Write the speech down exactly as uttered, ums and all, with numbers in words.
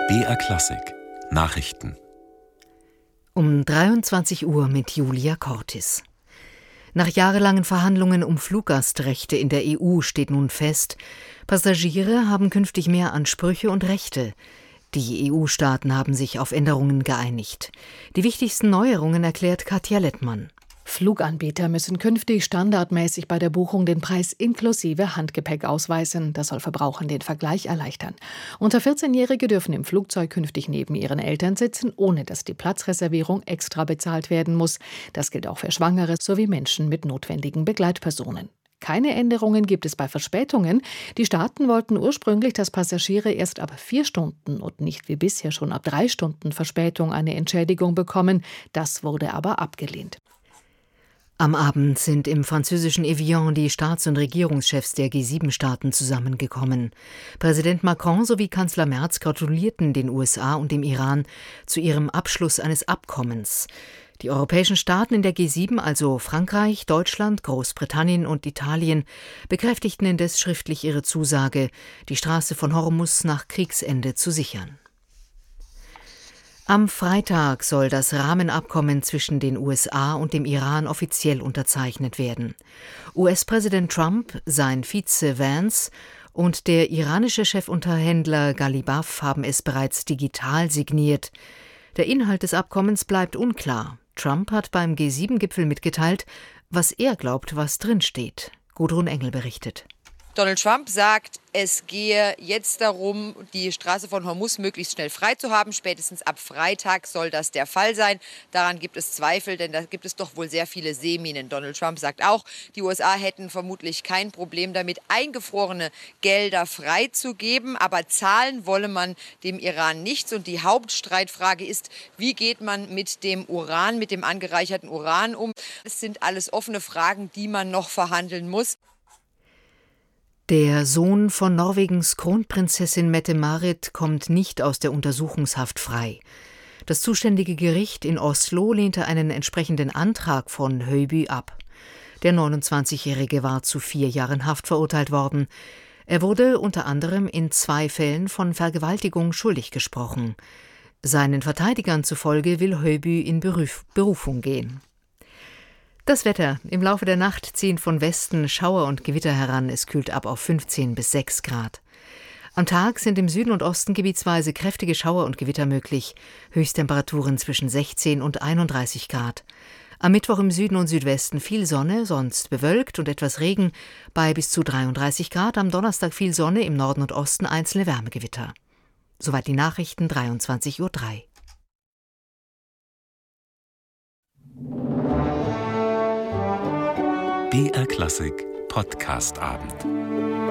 B R Klassik Nachrichten Um dreiundzwanzig Uhr mit Julia Cortis. Nach jahrelangen Verhandlungen um Fluggastrechte in der E U steht nun fest, Passagiere haben künftig mehr Ansprüche und Rechte. Die E U-Staaten haben sich auf Änderungen geeinigt. Die wichtigsten Neuerungen erklärt Katja Lettmann. Fluganbieter müssen künftig standardmäßig bei der Buchung den Preis inklusive Handgepäck ausweisen. Das soll Verbrauchern den Vergleich erleichtern. Unter vierzehnjährige dürfen im Flugzeug künftig neben ihren Eltern sitzen, ohne dass die Platzreservierung extra bezahlt werden muss. Das gilt auch für Schwangere sowie Menschen mit notwendigen Begleitpersonen. Keine Änderungen gibt es bei Verspätungen. Die Staaten wollten ursprünglich, dass Passagiere erst ab vier Stunden und nicht wie bisher schon ab drei Stunden Verspätung eine Entschädigung bekommen. Das wurde aber abgelehnt. Am Abend sind im französischen Evian die Staats- und Regierungschefs der G sieben Staaten zusammengekommen. Präsident Macron sowie Kanzler Merz gratulierten den U S A und dem Iran zu ihrem Abschluss eines Abkommens. Die europäischen Staaten in der G sieben, also Frankreich, Deutschland, Großbritannien und Italien, bekräftigten indes schriftlich ihre Zusage, die Straße von Hormuz nach Kriegsende zu sichern. Am Freitag soll das Rahmenabkommen zwischen den U S A und dem Iran offiziell unterzeichnet werden. U S-Präsident Trump, sein Vize Vance und der iranische Chefunterhändler Ghalibaf haben es bereits digital signiert. Der Inhalt des Abkommens bleibt unklar. Trump hat beim G sieben Gipfel mitgeteilt, was er glaubt, was drinsteht. Gudrun Engel berichtet. Donald Trump sagt, es gehe jetzt darum, die Straße von Hormuz möglichst schnell frei zu haben. Spätestens ab Freitag soll das der Fall sein. Daran gibt es Zweifel, denn da gibt es doch wohl sehr viele Seeminen. Donald Trump sagt auch, die U S A hätten vermutlich kein Problem damit, eingefrorene Gelder freizugeben. Aber zahlen wolle man dem Iran nichts. Und die Hauptstreitfrage ist, wie geht man mit dem Uran, mit dem angereicherten Uran um? Es sind alles offene Fragen, die man noch verhandeln muss. Der Sohn von Norwegens Kronprinzessin Mette-Marit kommt nicht aus der Untersuchungshaft frei. Das zuständige Gericht in Oslo lehnte einen entsprechenden Antrag von Høiby ab. Der neunundzwanzigjährige war zu vier Jahren Haft verurteilt worden. Er wurde unter anderem in zwei Fällen von Vergewaltigung schuldig gesprochen. Seinen Verteidigern zufolge will Høiby in Beruf, Berufung gehen. Das Wetter. Im Laufe der Nacht ziehen von Westen Schauer und Gewitter heran. Es kühlt ab auf fünfzehn bis sechs Grad. Am Tag sind im Süden und Osten gebietsweise kräftige Schauer und Gewitter möglich. Höchsttemperaturen zwischen sechzehn und einunddreißig Grad. Am Mittwoch im Süden und Südwesten viel Sonne, sonst bewölkt und etwas Regen bei bis zu dreiunddreißig Grad. Am Donnerstag viel Sonne, im Norden und Osten einzelne Wärmegewitter. Soweit die Nachrichten, dreiundzwanzig Uhr drei. B R Klassik Podcast Abend.